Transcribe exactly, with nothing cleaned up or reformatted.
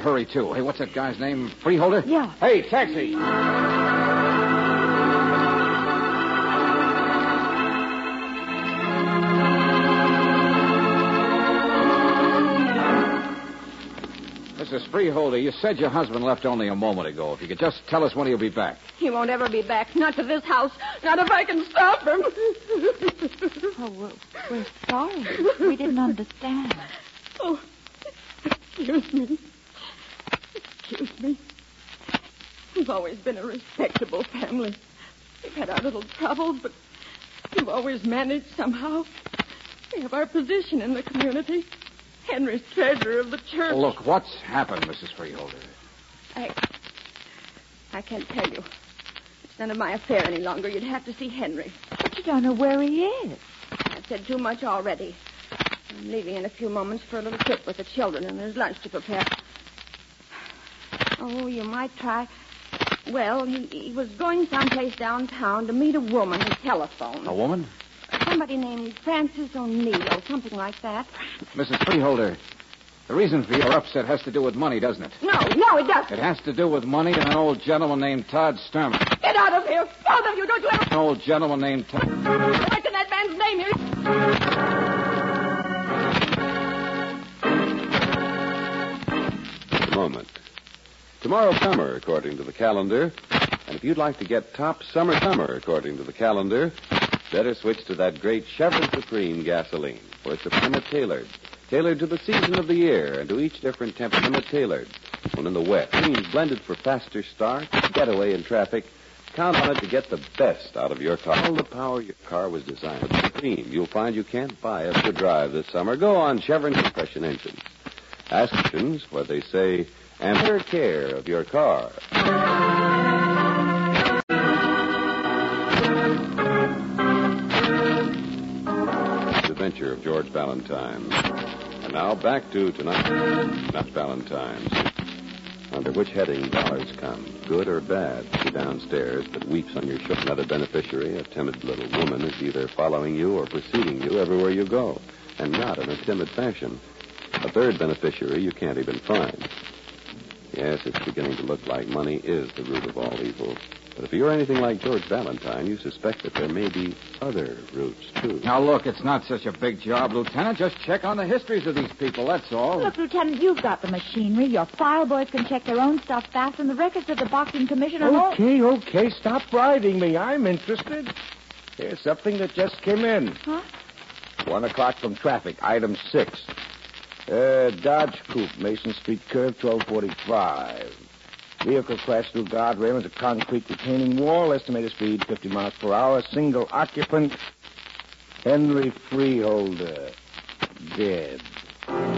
hurry, too. Hey, what's that guy's name? Freeholder? Yeah. Hey, taxi! Missus Freeholder, you said your husband left only a moment ago. If you could just tell us when he'll be back. He won't ever be back. Not to this house. Not if I can stop him. Oh, we're, we're sorry. We didn't understand. Oh, excuse me. Excuse me. We've always been a respectable family. We've had our little troubles, but we've always managed somehow. We have our position in the community. Henry's treasurer of the church. Oh, look, what's happened, Missus Freeholder? I... I can't tell you. It's none of my affair any longer. You'd have to see Henry. But you don't know where he is. I've said too much already. I'm leaving in a few moments for a little trip with the children, and there's lunch to prepare. Oh, you might try... Well, he, he was going someplace downtown to meet a woman who telephoned. A woman? Somebody named Frances O'Neill, something like that. Missus Freeholder, the reason for your upset has to do with money, doesn't it? No, no, it doesn't. It has to do with money and an old gentleman named Todd Sturman. Get out of here, both of you. Don't you ever... An old gentleman named Todd... Mention that man's name here. A moment. Tomorrow's summer, according to the calendar. And if you'd like to get top summer summer, according to the calendar, better switch to that great Chevron Supreme gasoline. For it's a tailored. Tailored to the season of the year and to each different temperament tailored. When in the wet, means blended for faster start, getaway in traffic. Count on it to get the best out of your car. All the power your car was designed with. Supreme. You'll find you can't buy a good drive this summer. Go on Chevron compression engines. Ask questions where they say, and take care of your car. The Adventure of George Valentine. And now back to tonight. Not Valentine's. Under which heading dollars come? Good or bad? She downstairs that weeps on your shook another beneficiary, a timid little woman, is either following you or preceding you everywhere you go, and not in a timid fashion. A third beneficiary you can't even find. Yes, it's beginning to look like money is the root of all evil. But if you're anything like George Valentine, you suspect that there may be other roots, too. Now, look, it's not such a big job, Lieutenant. Just check on the histories of these people, that's all. Look, Lieutenant, you've got the machinery. Your file boys can check their own stuff fast, and the records of the boxing commission are all... Okay, okay, stop bribing me. I'm interested. Here's something that just came in. Huh? One o'clock from traffic, item six. Uh, Dodge Coupe, Mason Street curve, twelve forty-five. Vehicle crashed through guardrail into concrete retaining wall. Estimated speed fifty miles per hour. Single occupant, Henry Freeholder, dead.